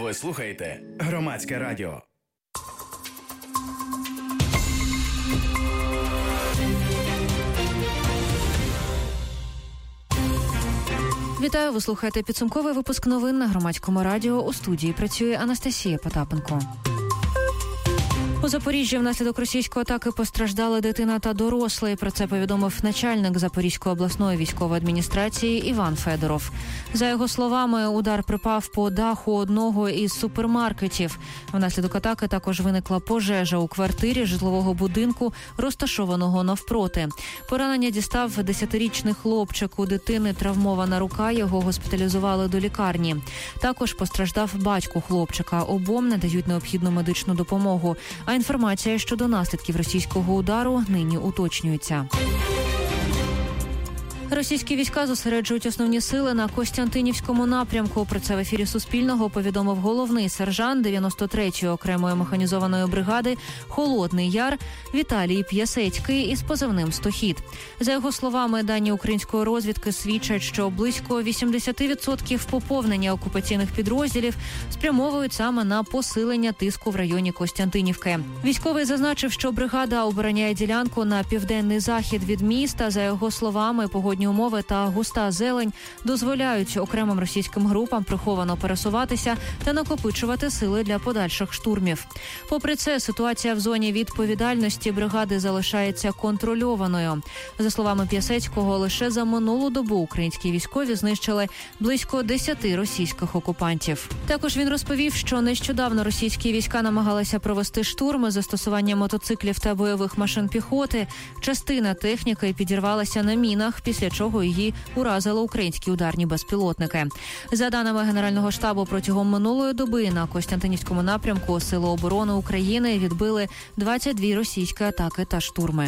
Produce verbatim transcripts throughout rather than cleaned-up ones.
Ви слухаєте Громадське радіо. Вітаю, ви слухаєте підсумковий випуск новин на Громадському радіо. У студії працює Анастасія Потапенко. У Запоріжжі внаслідок російської атаки постраждали дитина та дорослий. Про це повідомив начальник Запорізької обласної військової адміністрації Іван Федоров. За його словами, удар припав по даху одного із супермаркетів. Внаслідок атаки також виникла пожежа у квартирі житлового будинку, розташованого навпроти. Поранення дістав десятирічний хлопчик. У дитини травмована рука, його госпіталізували до лікарні. Також постраждав батько хлопчика. Обом надають необхідну медичну допомогу. А інформація щодо наслідків російського удару нині уточнюється. Російські війська зосереджують основні сили на Костянтинівському напрямку. Про це в ефірі Суспільного повідомив головний сержант дев'яносто третьої окремої механізованої бригади «Холодний Яр» Віталій П'ясецький із позивним «Стохід». За його словами, дані української розвідки свідчать, що близько вісімдесят відсотків поповнення окупаційних підрозділів спрямовують саме на посилення тиску в районі Костянтинівки. Військовий зазначив, що бригада обороняє ділянку на південний захід від міста. За його словами, погодні умови та густа зелень дозволяють окремим російським групам приховано пересуватися та накопичувати сили для подальших штурмів. Попри це, ситуація в зоні відповідальності бригади залишається контрольованою. За словами П'ясецького, лише за минулу добу українські військові знищили близько десяти російських окупантів. Також він розповів, що нещодавно російські війська намагалися провести штурми з застосуванням мотоциклів та бойових машин піхоти. Частина техніки підірвалася на мінах, після чого її уразили українські ударні безпілотники. За даними Генерального штабу, протягом минулої доби на Костянтинівському напрямку Сили оборони України відбили двадцять дві російські атаки та штурми.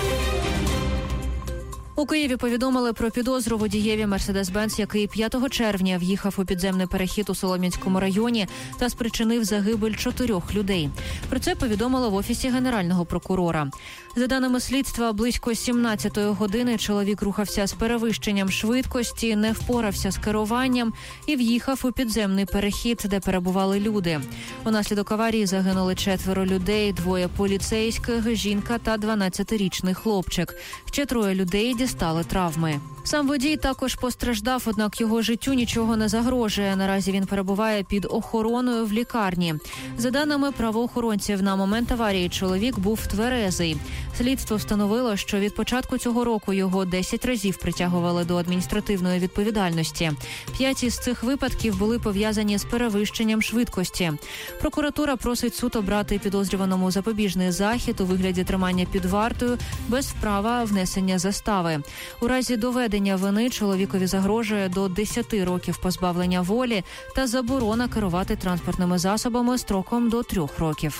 У Києві повідомили про підозру водієві Мерседес-Бенц, який п'ятого червня в'їхав у підземний перехід у Солом'янському районі та спричинив загибель чотирьох людей. Про це повідомили в Офісі Генерального прокурора. За даними слідства, близько сімнадцятої години чоловік рухався з перевищенням швидкості, не впорався з керуванням і в'їхав у підземний перехід, де перебували люди. Унаслідок аварії загинули четверо людей, двоє поліцейських, жінка та дванадцятирічний хлопчик. Ще троє людей дістали травми. Сам водій також постраждав, однак його життю нічого не загрожує. Наразі він перебуває під охороною в лікарні. За даними правоохоронців, на момент аварії чоловік був тверезий. Слідство встановило, що від початку цього року його десять разів притягували до адміністративної відповідальності. П'ять із цих випадків були пов'язані з перевищенням швидкості. Прокуратура просить суд обрати підозрюваному запобіжний захід у вигляді тримання під вартою без права внесення застави. У разі доведення вини чоловікові загрожує до десяти років позбавлення волі та заборона керувати транспортними засобами строком до трьох років.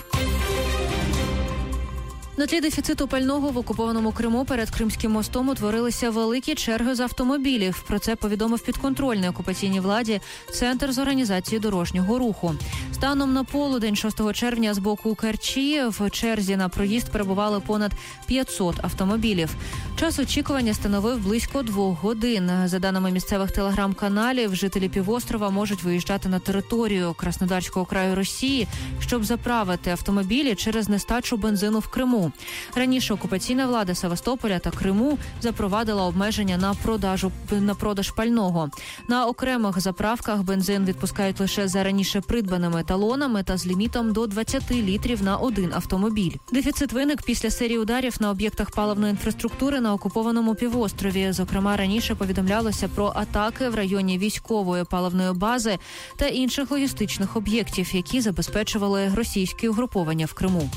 На тлі дефіциту пального в окупованому Криму перед Кримським мостом утворилися великі черги з автомобілів. Про це повідомив підконтрольний окупаційній владі Центр з організації дорожнього руху. Станом на полудень шостого червня з боку Керчі в черзі на проїзд перебували понад п'ятсот автомобілів. Час очікування становив близько двох годин. За даними місцевих телеграм-каналів, жителі півострова можуть виїжджати на територію Краснодарського краю Росії, щоб заправити автомобілі через нестачу бензину в Криму. Раніше окупаційна влада Севастополя та Криму запровадила обмеження на продажу на продаж пального. На окремих заправках бензин відпускають лише за раніше придбаними талонами та з лімітом до двадцять літрів на один автомобіль. Дефіцит виник після серії ударів на об'єктах паливної інфраструктури на окупованому півострові. Зокрема, раніше повідомлялося про атаки в районі військової паливної бази та інших логістичних об'єктів, які забезпечували російські угруповання в Криму.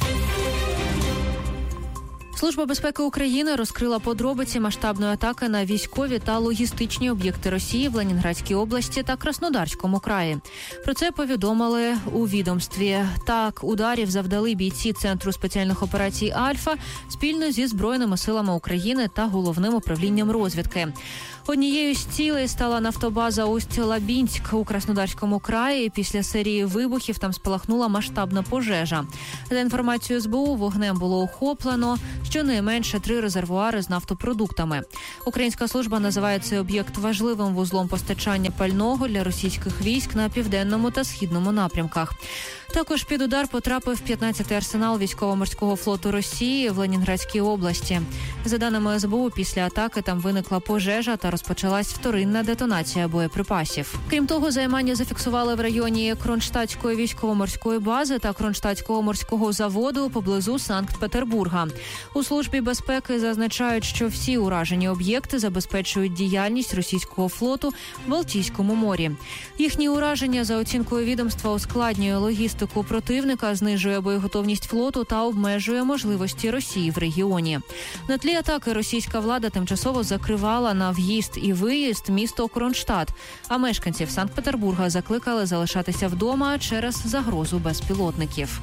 Служба безпеки України розкрила подробиці масштабної атаки на військові та логістичні об'єкти Росії в Ленінградській області та Краснодарському краї. Про це повідомили у відомстві. Так, ударів завдали бійці Центру спеціальних операцій «Альфа» спільно зі Збройними силами України та Головним управлінням розвідки. Однією з цілей стала нафтобаза Усть-Лабінськ у Краснодарському краї. Після серії вибухів там спалахнула масштабна пожежа. За інформацією ес бе у, вогнем було охоплено щонайменше три резервуари з нафтопродуктами. Українська служба називає цей об'єкт важливим вузлом постачання пального для російських військ на південному та східному напрямках. Також під удар потрапив п'ятнадцятий арсенал військово-морського флоту Росії в Ленінградській області. За даними ес бе у, після атаки там виникла пожежа та розпочалась вторинна детонація боєприпасів. Крім того, займання зафіксували в районі Кронштадтської військово-морської бази та Кронштадтського морського заводу поблизу Санкт-Петербурга. У службі безпеки зазначають, що всі уражені об'єкти забезпечують діяльність російського флоту в Балтійському морі. Їхні ураження, за оцінкою відомства, ускладнює логістику противника, знижує боєготовність флоту та обмежує можливості Росії в регіоні. На тлі атаки російська влада тимчасово закривала на в'їзд і виїзд місто Кронштадт, а мешканців Санкт-Петербурга закликали залишатися вдома через загрозу безпілотників.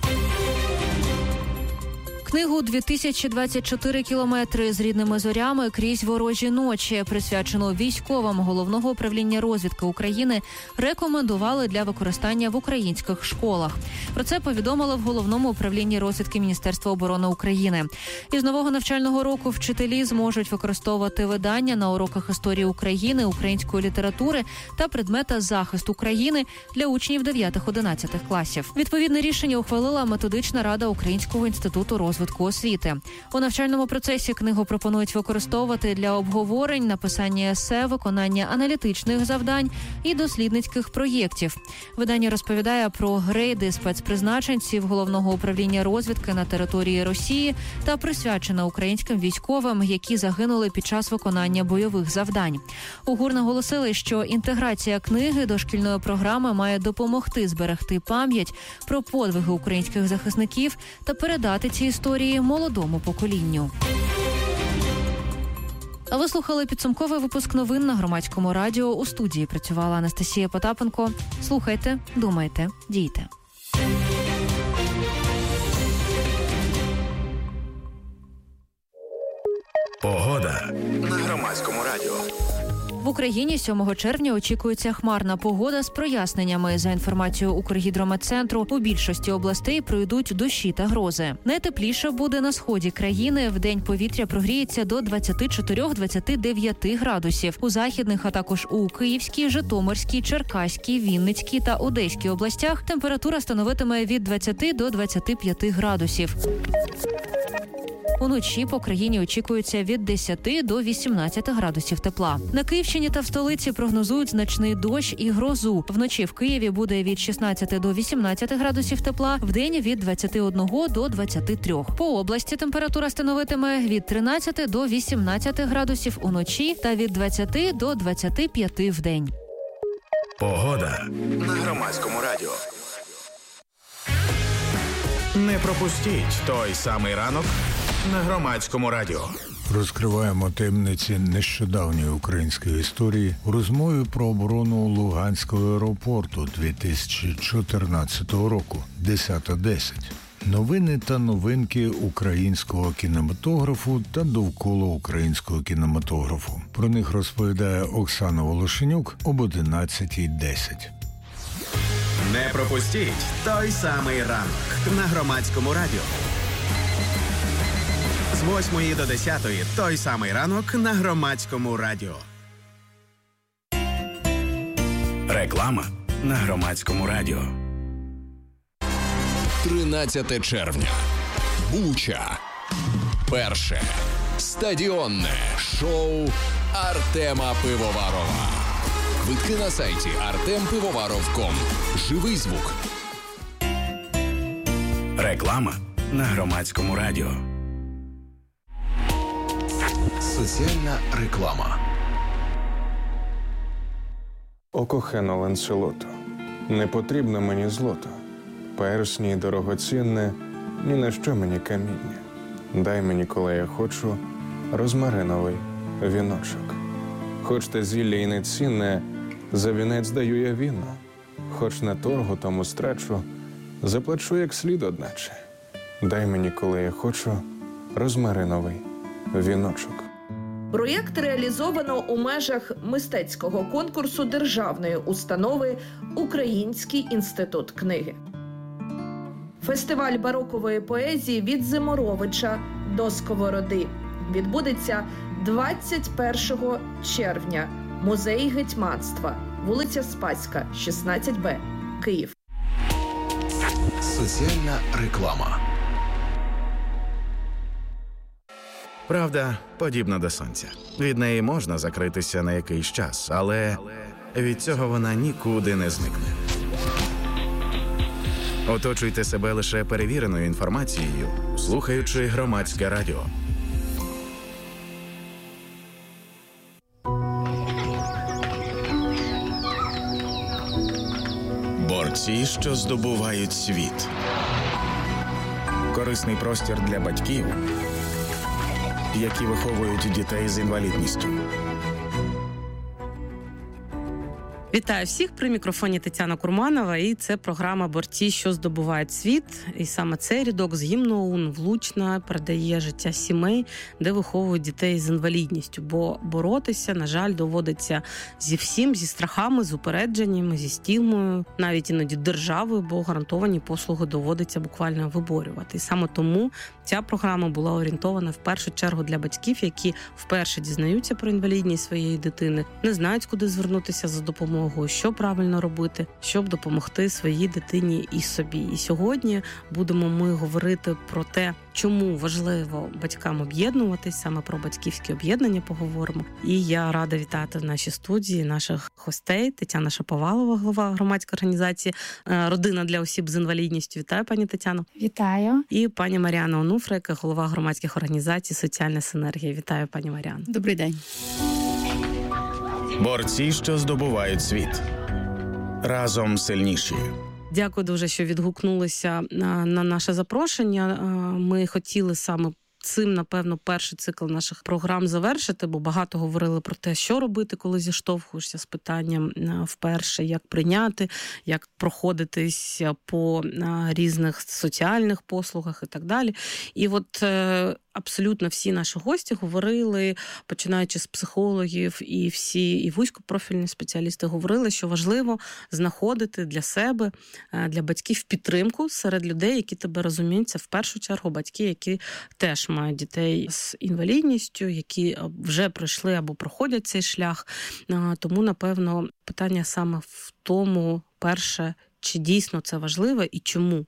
Книгу «дві тисячі двадцять чотири кілометри з рідними зорями крізь ворожі ночі», присвячену військовим Головного управління розвідки України, рекомендували для використання в українських школах. Про це повідомили в Головному управлінні розвідки Міністерства оборони України. Із нового навчального року вчителі зможуть використовувати видання на уроках історії України, української літератури та предмета захист України для учнів дев'ятих-одинадцятих класів. Відповідне рішення ухвалила методична рада Українського інституту розвитку освіти. У навчальному процесі книгу пропонують використовувати для обговорень, написання есе, виконання аналітичних завдань і дослідницьких проєктів. Видання розповідає про рейди спецпризначенців Головного управління розвідки на території Росії та присвячена українським військовим, які загинули під час виконання бойових завдань. У ГУР наголосили, що інтеграція книги до шкільної програми має допомогти зберегти пам'ять про подвиги українських захисників та передати ці історії молодому поколінню. А ви слухали підсумковий випуск новин на Громадському радіо. У студії працювала Анастасія Потапенко. Слухайте, думайте, дійте. Погода на Громадському радіо. В Україні сьомого червня очікується хмарна погода з проясненнями. За інформацією Укргідрометцентру, у більшості областей пройдуть дощі та грози. Найтепліше буде на сході країни. Вдень повітря прогріється до двадцять чотири - двадцять дев'ять градусів. У західних, а також у Київській, Житомирській, Черкаській, Вінницькій та Одеській областях температура становитиме від двадцяти до двадцяти п'яти градусів. Уночі по країні очікується від десяти до вісімнадцяти градусів тепла. На Київщині та в столиці прогнозують значний дощ і грозу. Вночі в Києві буде від шістнадцяти до вісімнадцяти градусів тепла, вдень від двадцяти одного до двадцяти трьох. По області температура становитиме від тринадцяти до вісімнадцяти градусів уночі та від двадцяти до двадцяти п'яти вдень. Погода на Громадському радіо. Не пропустіть той самий ранок на Громадському радіо. Розкриваємо таємниці нещодавньої української історії у розмові про оборону Луганського аеропорту дві тисячі чотирнадцятого року, десята десять. Новини та новинки українського кінематографу та довкола українського кінематографу. Про них розповідає Оксана Волошенюк об одинадцятій десять. Не пропустіть той самий ранок на Громадському радіо. З восьмої до десятої той самий ранок на Громадському радіо. Реклама на Громадському радіо. тринадцяте червня. Буча. Перше. Стадіонне шоу Артема Пивоварова. Квитки на сайті артем пивоваров крапка ком. Живий звук. Реклама на Громадському радіо. Соціальна реклама. О кохано Ланселото, не потрібно мені злото, персні дорогоцінне, ні на що мені каміння. Дай мені, коли я хочу, розмариновий віночок. Хоч те зілля і не цінне, за вінець даю я віно. Хоч на торгу тому страчу, заплачу як слід одначе. Дай мені, коли я хочу, розмариновий віночок. Проєкт реалізовано у межах мистецького конкурсу державної установи «Український інститут книги». Фестиваль барокової поезії «Від Зиморовича до Сковороди» відбудеться двадцять першого червня. Музей гетьманства, вулиця Спаська, шістнадцять Б, Київ. Соціальна реклама. Правда подібна до сонця. Від неї можна закритися на якийсь час, але від цього вона нікуди не зникне. Оточуйте себе лише перевіреною інформацією, слухаючи Громадське радіо. Борці, що здобувають світ. Корисний простір для батьків, які виховують дітей з інвалідністю. Вітаю всіх, при мікрофоні Тетяна Курманова, і це програма «Борці, що здобувають світ». І саме цей рядок з гімну ОУН влучно передає життя сімей, де виховують дітей з інвалідністю. Бо боротися, на жаль, доводиться зі всім, зі страхами, з упередженнями, зі стігмою, навіть іноді державою, бо гарантовані послуги доводиться буквально виборювати. І саме тому ця програма була орієнтована в першу чергу для батьків, які вперше дізнаються про інвалідність своєї дитини, не знають, куди звернутися за допомогою, що правильно робити, щоб допомогти своїй дитині і собі. І сьогодні будемо ми говорити про те, чому важливо батькам об'єднуватись, саме про батьківське об'єднання поговоримо. І я рада вітати в нашій студії наших гостей. Тетяна Шаповалова, голова громадської організації «Родина для осіб з інвалідністю». Вітаю, пані Тетяно. Вітаю. І пані Маріана Онуфрик, голова громадських організацій «Соціальна синергія». Вітаю, пані Маріано. Добрий день. Борці, що здобувають світ. Разом сильніші. Дякую дуже, що відгукнулися на наше запрошення. Ми хотіли саме цим, напевно, перший цикл наших програм завершити, бо багато говорили про те, що робити, коли зіштовхуєшся з питанням вперше, як прийняти, як проходитись по різних соціальних послугах і так далі. І от абсолютно всі наші гості говорили, починаючи з психологів, і всі, і вузькопрофільні спеціалісти говорили, що важливо знаходити для себе, для батьків підтримку серед людей, які тебе розуміють. Це в першу чергу батьки, які теж мають дітей з інвалідністю, які вже пройшли або проходять цей шлях. Тому, напевно, питання саме в тому, перше, чи дійсно це важливо і чому.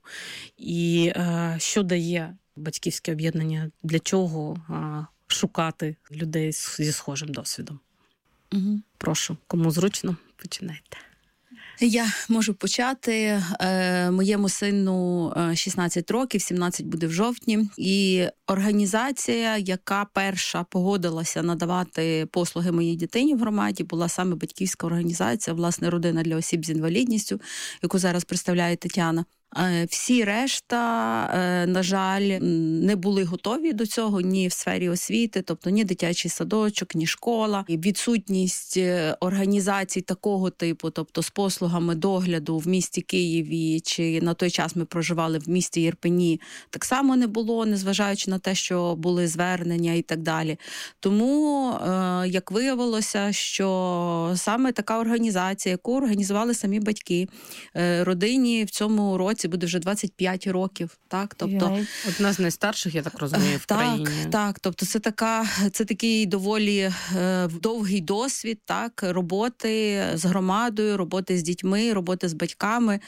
І е, що дає батьківське об'єднання, для чого а, шукати людей зі схожим досвідом. Угу. Прошу, кому зручно, починайте. Я можу почати. Е, моєму сину шістнадцять років, сімнадцять буде в жовтні. І організація, яка перша погодилася надавати послуги моїй дитині в громаді, була саме батьківська організація, власне, «Родина для осіб з інвалідністю», яку зараз представляє Тетяна. Всі решта, на жаль, не були готові до цього ні в сфері освіти, тобто ні дитячий садочок, ні школа. І відсутність організацій такого типу, тобто з послугами догляду в місті Києві, чи на той час ми проживали в місті Ірпені, так само не було, незважаючи на те, що були звернення і так далі. Тому, як виявилося, що саме така організація, яку організували самі батьки, родині в цьому році буде вже двадцять п'ять років, так, тобто одна з найстарших, я так розумію, в так, країні. Так, тобто це така, це такий доволі е, довгий досвід, так, роботи з громадою, роботи з дітьми, роботи з батьками.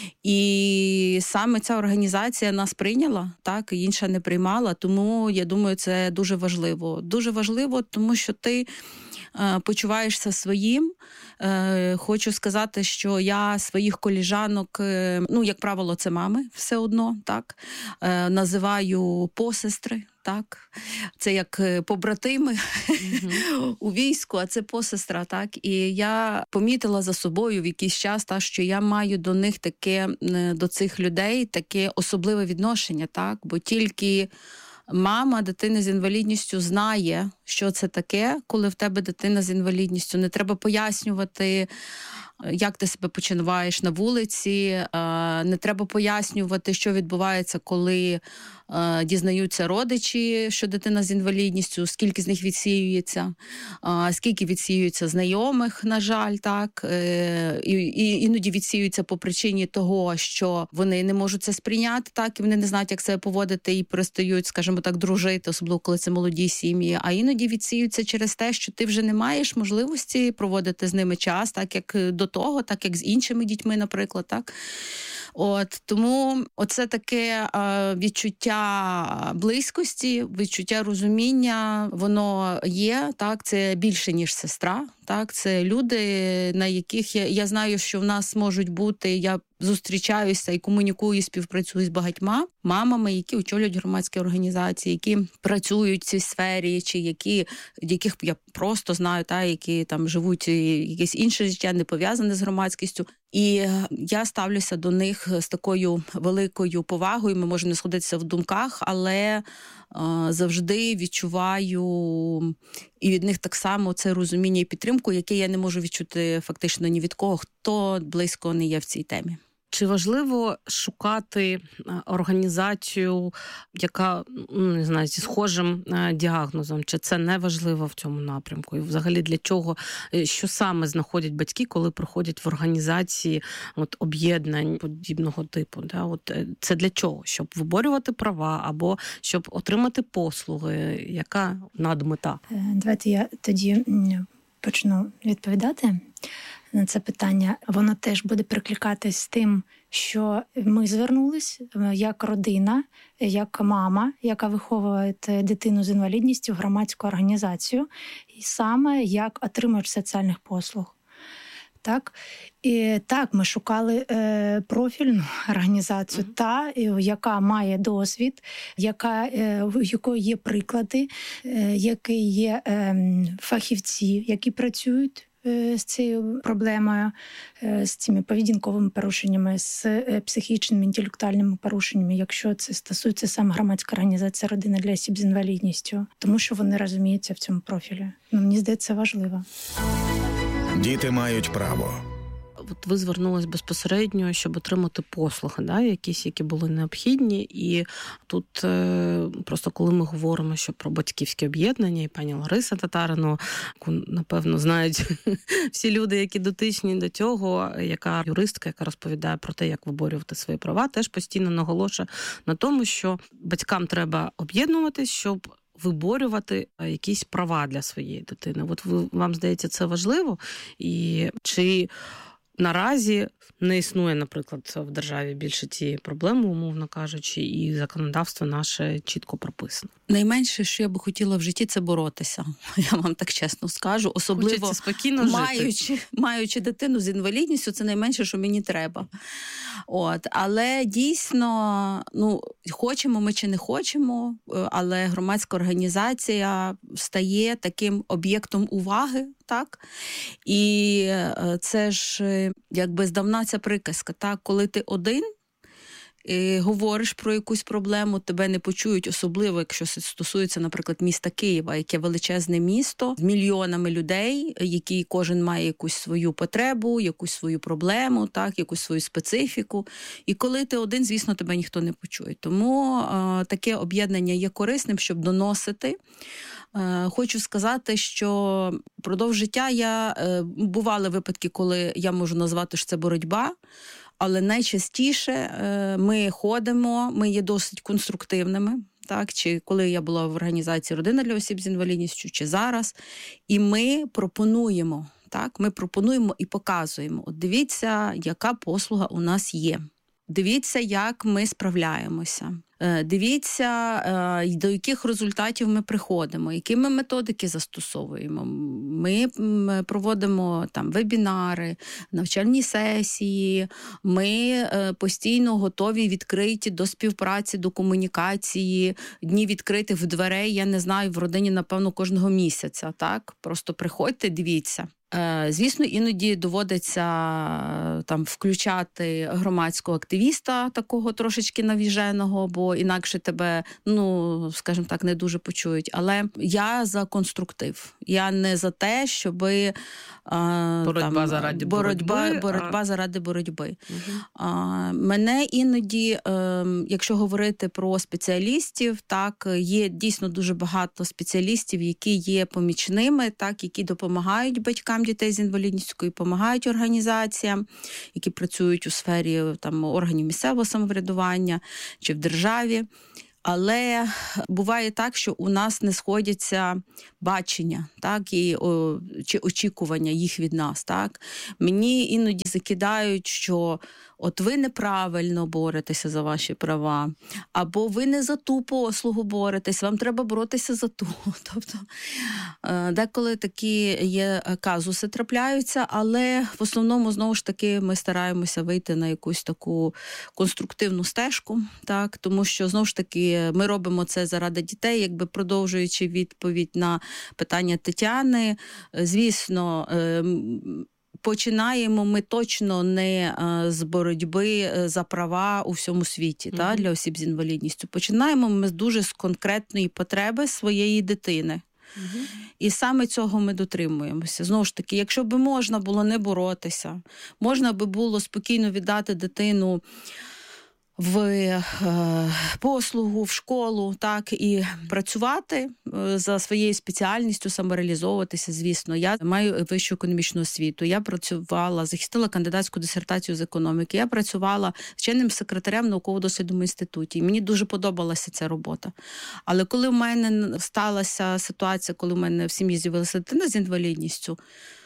І саме ця організація нас прийняла, так, і інша не приймала, тому я думаю, це дуже важливо. Дуже важливо, тому що ти е, почуваєшся своїм. Хочу сказати, що я своїх коліжанок, ну, як правило, це мами все одно, так, називаю посестри, так, це як побратими mm-hmm. у війську, а це посестра, так, і я помітила за собою в якийсь час, так, що я маю до них таке, до цих людей таке особливе відношення, так, бо тільки мама дитини з інвалідністю знає, що це таке, коли в тебе дитина з інвалідністю. Не треба пояснювати, як ти себе почуваєш на вулиці. Не треба пояснювати, що відбувається, коли дізнаються родичі, що дитина з інвалідністю, скільки з них відсіюється, скільки відсіюється знайомих, на жаль, так, і, і іноді відсіюється по причині того, що вони не можуть це сприйняти, так, і вони не знають, як себе поводити, і перестають, скажімо так, дружити, особливо коли це молоді сім'ї, а іноді відсіюються через те, що ти вже не маєш можливості проводити з ними час, так, як до того, так, як з іншими дітьми, наприклад, так. От, тому оце таке е, відчуття близькості, відчуття розуміння, воно є, так, це більше, ніж сестра, так, це люди, на яких я, я знаю, що в нас можуть бути, я зустрічаюся і комунікую, співпрацюю з багатьма мамами, які очолюють громадські організації, які працюють в цій сфері, чи які, яких я просто знаю, та, які там живуть якесь інше життя, не пов'язане з громадськістю. І я ставлюся до них з такою великою повагою, ми можемо не сходитися в думках, але е, завжди відчуваю і від них так само це розуміння і підтримку, яке я не можу відчути фактично ні від кого, хто близько не є в цій темі. Чи важливо шукати організацію, яка, не знаю, зі схожим діагнозом, чи це не важливо в цьому напрямку? І взагалі для чого, що саме знаходять батьки, коли приходять в організації от, об'єднань подібного типу? Да? От, це для чого? Щоб виборювати права або щоб отримати послуги? Яка надмета? Давайте я тоді почну відповідати на це питання. Воно теж буде прикликатись з тим, що ми звернулись як родина, як мама, яка виховує дитину з інвалідністю в громадську організацію, і саме як отримувач соціальних послуг. Так, і так, ми шукали е, профільну організацію, mm-hmm. та, яка має досвід, яка, е, в якої є приклади, е, які є е, фахівці, які працюють з цією проблемою, з цими поведінковими порушеннями, з психічними, інтелектуальними порушеннями, якщо це стосується саме громадська організація «Родина для осіб з інвалідністю», тому що вони розуміються в цьому профілі. Ну, мені здається, важливо. Діти мають право. От ви звернулись безпосередньо, щоб отримати послуги, да, якісь, які були необхідні. І тут е, просто коли ми говоримо, що про батьківське об'єднання, і пані Лариса Татарину, яку, напевно, знають всі люди, які дотичні до цього, яка юристка, яка розповідає про те, як виборювати свої права, теж постійно наголошує на тому, що батькам треба об'єднуватись, щоб виборювати якісь права для своєї дитини. От ви, вам здається, це важливо? І чи наразі не існує, наприклад, в державі більше цієї проблеми, умовно кажучи, і законодавство наше чітко прописано? Найменше, що я би хотіла в житті, це боротися. Я вам так чесно скажу. Особливо маючи, маючи дитину з інвалідністю, це найменше, що мені треба. От. Але дійсно, ну, хочемо ми чи не хочемо, але громадська організація стає таким об'єктом уваги, так? І це ж якби здавна ця приказка, так? Коли ти один і говориш про якусь проблему, тебе не почують, особливо, якщо це стосується, наприклад, міста Києва, яке величезне місто з мільйонами людей, які кожен має якусь свою потребу, якусь свою проблему, так, якусь свою специфіку. І коли ти один, звісно, тебе ніхто не почує. Тому е, таке об'єднання є корисним, щоб доносити. Хочу сказати, що впродовж життя я, бували випадки, коли я можу назвати, що це боротьба, але найчастіше ми ходимо, ми є досить конструктивними, так, чи коли я була в організації «Родина для осіб з інвалідністю», чи зараз, і ми пропонуємо, так, ми пропонуємо і показуємо. От дивіться, яка послуга у нас є. Дивіться, як ми справляємося. Дивіться, до яких результатів ми приходимо, які ми методики застосовуємо. Ми проводимо там вебінари, навчальні сесії, ми постійно готові, відкриті до співпраці, до комунікації, дні відкритих в дверей, я не знаю, в родині, напевно, кожного місяця, так? Просто приходьте, дивіться. Звісно, іноді доводиться там включати громадського активіста, такого трошечки навіженого, бо інакше тебе, ну, скажімо так, не дуже почують. Але я за конструктив. Я не за те, щоби боротьба там, заради боротьба, боротьби. боротьба а... заради боротьби. Угу. А, мене іноді, якщо говорити про спеціалістів, так, є дійсно дуже багато спеціалістів, які є помічними, так, які допомагають батькам дітей з інвалідністю, і допомагають організаціям, які працюють у сфері там, органів місцевого самоврядування чи в державі. Але буває так, що у нас не сходяться бачення, так, і, о, чи очікування їх від нас. Так. Мені іноді закидають, що от ви неправильно боретеся за ваші права, або ви не за ту послугу боретесь, вам треба боротися за ту. Тобто, деколи такі є казуси трапляються, але в основному, знову ж таки, ми стараємося вийти на якусь таку конструктивну стежку, так, тому що, знову ж таки, ми робимо це заради дітей, якби продовжуючи відповідь на питання Тетяни. Звісно, починаємо ми точно не з боротьби за права у всьому світі, mm-hmm. та, для осіб з інвалідністю. Починаємо ми дуже з конкретної потреби своєї дитини. Mm-hmm. І саме цього ми дотримуємося. Знову ж таки, якщо б можна було не боротися, можна би було спокійно віддати дитину в е, послугу, в школу, так, і працювати е, за своєю спеціальністю, самореалізовуватися, звісно. Я маю вищу економічну освіту. Я працювала, захистила кандидатську дисертацію з економіки. Я працювала вченим секретарем науково-дослідному інституті. І мені дуже подобалася ця робота. Але коли в мене сталася ситуація, коли в мене в сім'ї з'явилася дитина з інвалідністю,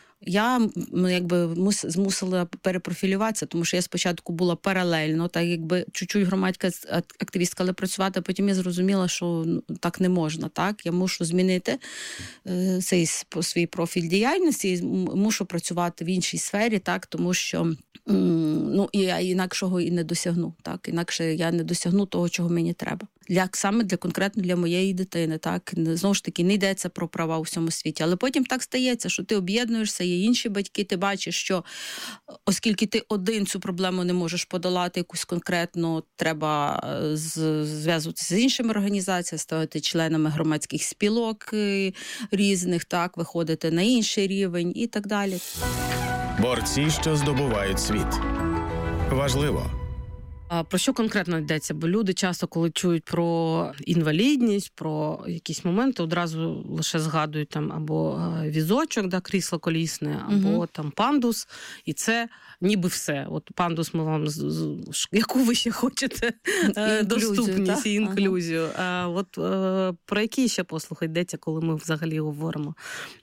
я якби змусила перепрофілюватися, тому що я спочатку була паралельно, так якби чуть-чуть громадська активістка, але працювати, а потім я зрозуміла, що так не можна, так? Я мушу змінити цей свій профіль діяльності, мушу працювати в іншій сфері, так, тому що ну, я інакшого і не досягну, так? Інакше я не досягну того, чого мені треба. Для, саме для конкретно для моєї дитини, так, знову ж таки, не йдеться про права у всьому світі, але потім так стається, що ти об'єднуєшся, є інші батьки, ти бачиш, що оскільки ти один цю проблему не можеш подолати, якусь конкретно, треба зв'язуватися з іншими організаціями, ставати членами громадських спілок різних, так, виходити на інший рівень і так далі. Борці, що здобувають світ. Важливо. А про що конкретно йдеться? Бо люди часто, коли чують про інвалідність, про якісь моменти, одразу лише згадують там або візочок, да, крісло колісне, або угу. там пандус, і це ніби все. От пандус ми вам, яку ви ще хочете, доступність і інклюзію. Ага. А от про які ще послуги йдеться, коли ми взагалі говоримо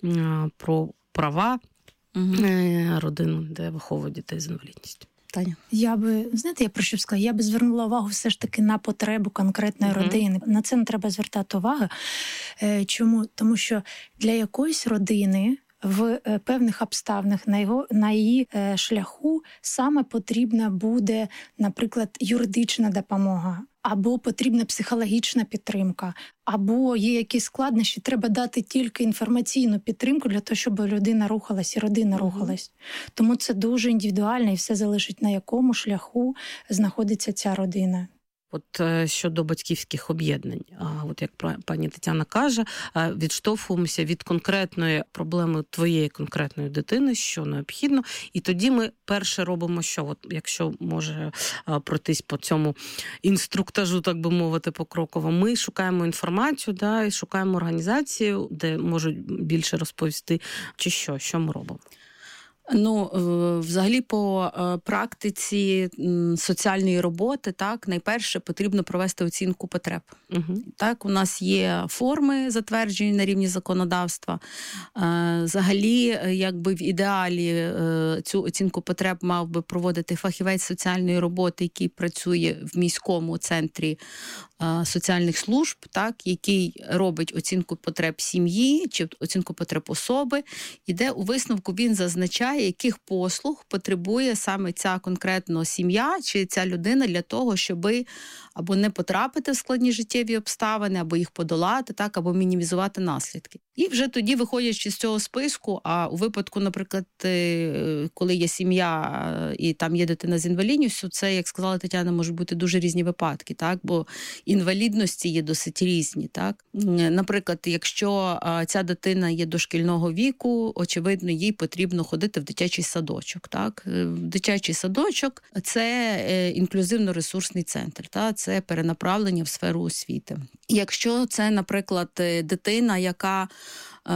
про права угу. родин, де виховують дітей з інвалідністю? Таня. Я би, знаєте, я про що сказала? Я би звернула увагу все ж таки на потребу конкретної uh-huh. родини. На це не треба звертати увагу. Чому? Тому що для якоїсь родини в певних обставинах на його на її шляху саме потрібна буде, наприклад, юридична допомога, або потрібна психологічна підтримка, або є якісь складнощі, треба дати тільки інформаційну підтримку для того, щоб людина рухалась і родина uh-huh. рухалась. Тому це дуже індивідуально і все залежить, на якому шляху знаходиться ця родина. От щодо батьківських об'єднань, от як пані Тетяна каже, відштовхуємося від конкретної проблеми твоєї конкретної дитини, що необхідно, і тоді ми перше робимо що? От якщо може пройтись по цьому інструктажу, так би мовити, покроково, ми шукаємо інформацію, да, і шукаємо організацію, де можуть більше розповісти, чи що, що ми робимо. Ну, взагалі, по практиці соціальної роботи, так, найперше потрібно провести оцінку потреб. Угу. Так, у нас є форми, затверджені на рівні законодавства. Взагалі, якби в ідеалі цю оцінку потреб мав би проводити фахівець соціальної роботи, який працює в міському центрі соціальних служб, так, який робить оцінку потреб сім'ї чи оцінку потреб особи, і де у висновку він зазначає, яких послуг потребує саме ця конкретно сім'я чи ця людина для того, щоб або не потрапити в складні життєві обставини, або їх подолати, так, або мінімізувати наслідки. І вже тоді, виходячи з цього списку, а у випадку, наприклад, коли є сім'я і там є дитина з інвалідністю, це, як сказала Тетяна, можуть бути дуже різні випадки, так? Бо інвалідності є досить різні. Так? Наприклад, якщо ця дитина є дошкільного віку, очевидно, їй потрібно ходити в дитячий садочок. Так? Дитячий садочок – це інклюзивно-ресурсний центр, так? Це перенаправлення в сферу освіти. Якщо це, наприклад, дитина, яка е,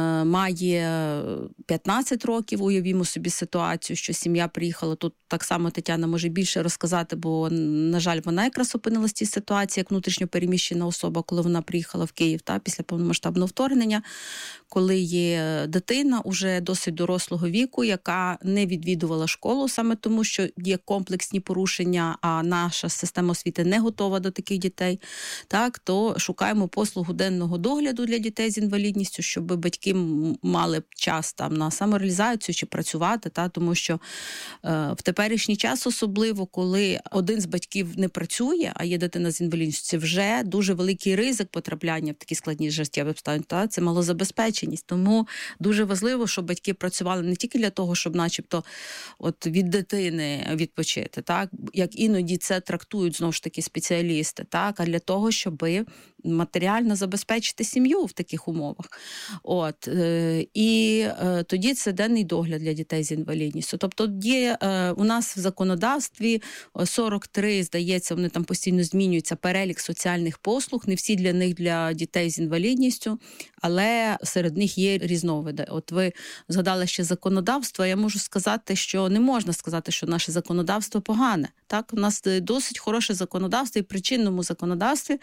має п'ятнадцять років, уявімо собі ситуацію, що сім'я приїхала, тут так само Тетяна може більше розказати, бо, на жаль, вона якраз опинилась в цій ситуації, як внутрішньо переміщена особа, коли вона приїхала в Київ та, після повномасштабного вторгнення, коли є дитина уже досить дорослого віку, яка не відвідувала школу, саме тому, що є комплексні порушення, а наша система освіти не готова до таких дітей, так, то шукаємо послугу денного догляду для дітей з інвалідністю, щоб батьки мали час там на самореалізацію чи працювати, та, тому що е, в теперішній час особливо, коли один з батьків не працює, а є дитина з інвалідністю, це вже дуже великий ризик потрапляння в такі складні життєві обставини, та, це малозабезпеченість. Тому дуже важливо, щоб батьки працювали не тільки для того, щоб начебто от від дитини відпочити, так, як іноді це трактують знову ж таки спеціалісти, так, а для того, щоб матеріально забезпечити сім'ю в таких умовах. От, е, і е, тоді це денний догляд для дітей з інвалідністю. Тобто є е, у нас в законодавстві сорок три, здається, вони там постійно змінюються, перелік соціальних послуг, не всі для них для дітей з інвалідністю, але серед них є різновиди. От ви згадали ще законодавство, я можу сказати, що не можна сказати, що наше законодавство погане. Так, у нас досить хороше законодавство, і при чинному законодавстві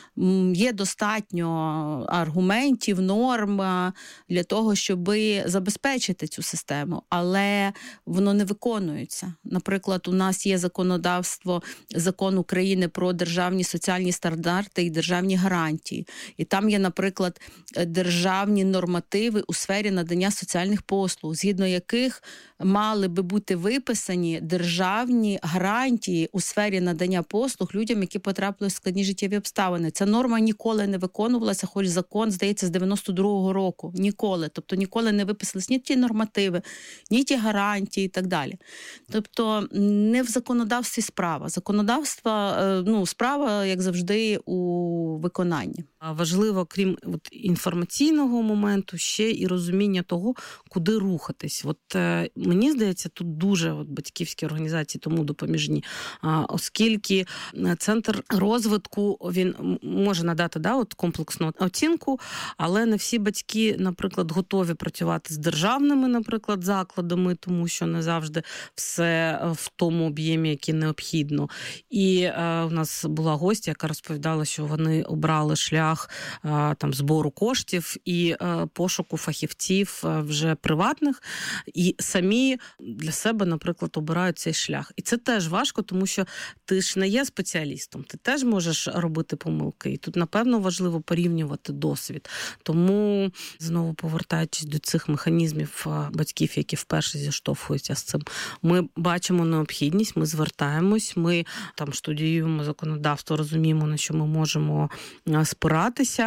є достатньо аргументів, норм для того, щоб забезпечити цю систему, але воно не виконується. Наприклад, у нас є законодавство, закон України про державні соціальні стандарти і державні гарантії. І там є, наприклад, державні нормативи у сфері надання соціальних послуг, згідно яких мали би бути виписані державні гарантії у сфері надання послуг людям, які потрапили в складні життєві обставини. Ця норма ніколи не виконувалася, хоч закон, здається, з дев'яносто другого року. Ніколи. Тобто ніколи не виписались ні ті нормативи, ні ті гарантії і так далі. Тобто не в законодавстві справа. Законодавство, ну, справа, як завжди, у виконанні. Важливо, крім от, інформаційного моменту, ще і розуміння того, куди рухатись. От е, мені здається, тут дуже от, батьківські організації тому допоміжні, а, оскільки центр розвитку, він може надати да, от, комплексну оцінку, але не всі батьки, наприклад, готові працювати з державними, наприклад, закладами, тому що не завжди все в тому об'ємі, який необхідно. І е, у нас була гостя, яка розповідала, що вони обрали шлях там збору коштів і пошуку фахівців вже приватних, і самі для себе, наприклад, обирають цей шлях. І це теж важко, тому що ти ж не є спеціалістом, ти теж можеш робити помилки. І тут, напевно, важливо порівнювати досвід. Тому, знову повертаючись до цих механізмів батьків, які вперше зіштовхуються з цим, ми бачимо необхідність, ми звертаємось, ми там студіюємо законодавство, розуміємо, на що ми можемо спиратися,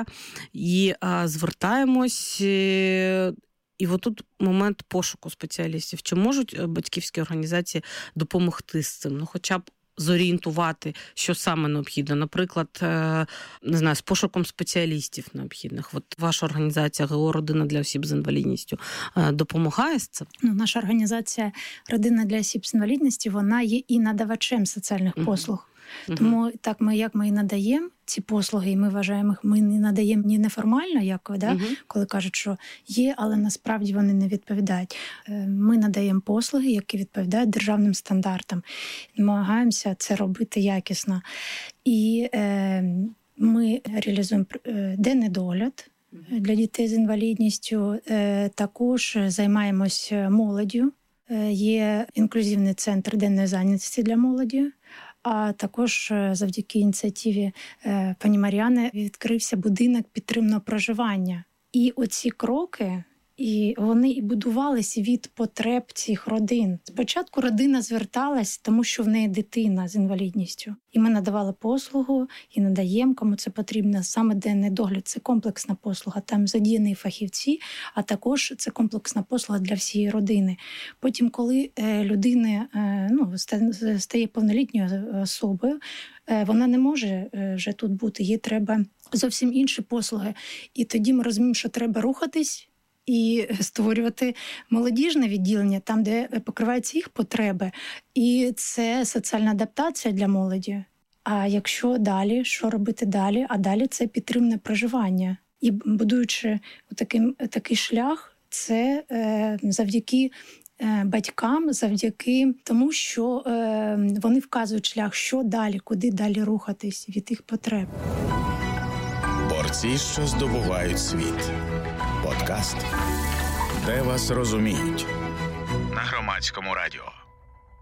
і а, звертаємось. І отут момент пошуку спеціалістів. Чи можуть батьківські організації допомогти з цим? Ну, хоча б зорієнтувати, що саме необхідно. Наприклад, не знаю, з пошуком спеціалістів необхідних. От ваша організація ГО «Родина для осіб з інвалідністю» допомагає з цим? Ну, наша організація «Родина для осіб з інвалідністю», вона є і надавачем соціальних uh-huh. послуг. Uh-huh. Тому так ми, як ми і надаємо ці послуги, і ми вважаємо їх, ми не надаємо ні неформально, як, да, uh-huh. коли кажуть, що є, але насправді вони не відповідають. Ми надаємо послуги, які відповідають державним стандартам. Намагаємося це робити якісно. І е, ми реалізуємо денний догляд для дітей з інвалідністю. Е, також займаємося молоддю. Е, є інклюзивний центр денної зайнятості для молоді. А також завдяки ініціативі пані Мар'яни відкрився будинок підтримного проживання. І оці кроки І вони і будувалися від потреб цих родин. Спочатку родина зверталась, тому що в неї дитина з інвалідністю. І ми надавали послугу, і надаємо, кому це потрібно. Саме денний догляд – це комплексна послуга. Там задіяні фахівці, а також це комплексна послуга для всієї родини. Потім, коли людина ну, стає повнолітньою особою, вона не може вже тут бути, їй треба зовсім інші послуги. І тоді ми розуміємо, що треба рухатись і створювати молодіжне відділення, там, де покриваються їх потреби. І це соціальна адаптація для молоді. А якщо далі, що робити далі? А далі це підтримне проживання. І будуючи такий, такий шлях, це е, завдяки е, батькам, завдяки тому, що е, вони вказують шлях, що далі, куди далі рухатись від їх потреб. Борці, що здобувають світ. Подкаст, де вас розуміють. На Громадському радіо.